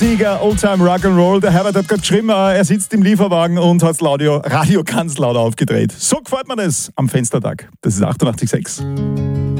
Sieger, Oldtime Rock'n'Roll. Der Herbert hat gerade geschrieben, er sitzt im Lieferwagen und hat das Radio ganz laut aufgedreht. So gefällt mir das am Fenstertag. Das ist 88,6.